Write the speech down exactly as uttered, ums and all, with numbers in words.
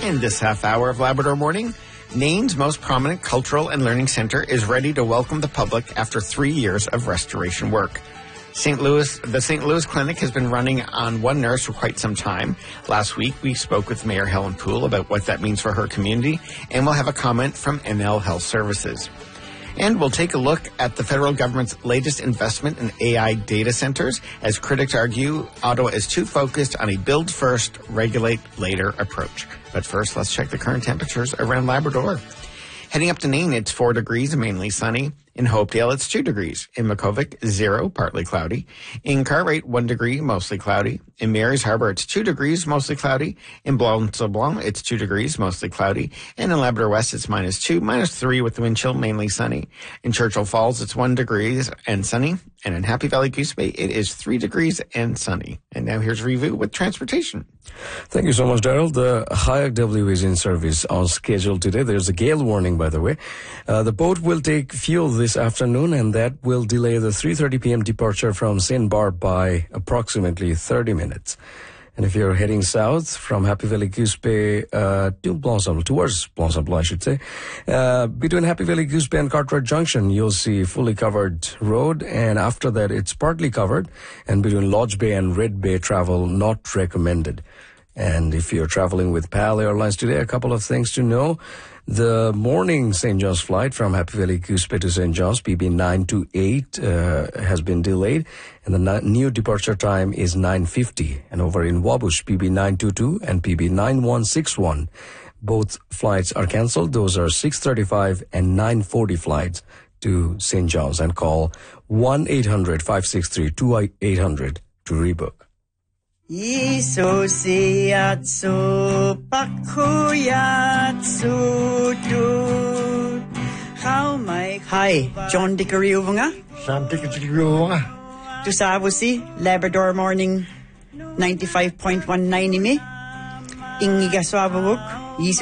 In this half hour of Labrador Morning, Nain's most prominent cultural and learning centre is ready to welcome the public after three years of restoration work. Saint Louis, the Saint Louis Clinic has been running on one nurse for quite some time. Last week, we spoke with Mayor Helen Poole about what that means for her community, and we'll have a comment from M L Health Services. And we'll take a look at the federal government's latest investment in A I data centers. As critics argue, Ottawa is too focused on a build first, regulate later approach. But first, let's check the current temperatures around Labrador. Heading up to Nain, it's four degrees, mainly sunny. In Hopedale, it's two degrees. In Makovic, zero, partly cloudy. In Cartwright, one degree, mostly cloudy. In Mary's Harbour, it's two degrees, mostly cloudy. In Blanc-Sablon, it's two degrees, mostly cloudy. And in Labrador West, it's minus two, minus three with the wind chill, mainly sunny. In Churchill Falls, it's one degrees and sunny. And in Happy Valley Goose Bay, it is three degrees and sunny. And now here's Review with transportation. Thank you so much, Daryl. The Hayak W is in service on schedule today. There's a gale warning, by the way. Uh, the boat will take fuel this afternoon, and that will delay the three thirty p.m. departure from Saint Barb by approximately thirty minutes. And if you're heading south from Happy Valley Goose Bay uh, to Blanc-Sablon, towards Blanc-Sablon, I should say, uh, between Happy Valley Goose Bay and Cartwright Junction, you'll see fully covered road, and after that, it's partly covered, and between Lodge Bay and Red Bay, travel not recommended. And if you're traveling with P A L Airlines today, a couple of things to know. The morning Saint John's flight from Happy Valley Goose Bay to Saint John's, P B nine two eight, uh, has been delayed, and the new departure time is nine fifty. And over in Wabush, P B nine two two and P B nine one six one, both flights are cancelled. Those are six thirty-five and nine forty flights to Saint John's, and call one eight hundred five six three two eight hundred to rebook. Iso siyatsu pakuyatsu dud. How may Hi, John Dickory Uvanga. Sam Dickory Uvanga. Tusabusi, Labrador Morning ninety-five point one nine imi. Ingi Gaswabuk.